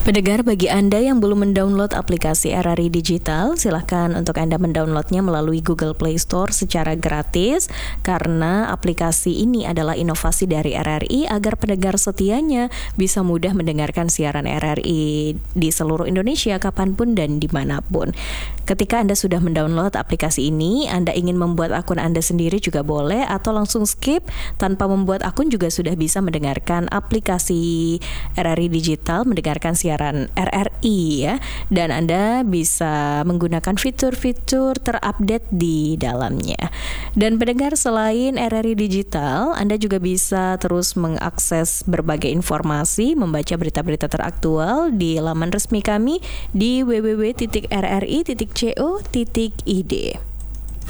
Pendengar, bagi Anda yang belum mendownload aplikasi RRI Digital, silahkan untuk Anda mendownloadnya melalui Google Play Store secara gratis, karena aplikasi ini adalah inovasi dari RRI agar pendengar setianya bisa mudah mendengarkan siaran RRI di seluruh Indonesia kapanpun dan dimanapun. Ketika Anda sudah mendownload aplikasi ini, Anda ingin membuat akun Anda sendiri juga boleh, atau langsung skip tanpa membuat akun juga sudah bisa mendengarkan aplikasi RRI Digital, mendengarkan siaran RRI ya, dan Anda bisa menggunakan fitur-fitur terupdate di dalamnya. Dan pendengar, selain RRI Digital, Anda juga bisa terus mengakses berbagai informasi, membaca berita-berita teraktual di laman resmi kami di www.rri.co.id.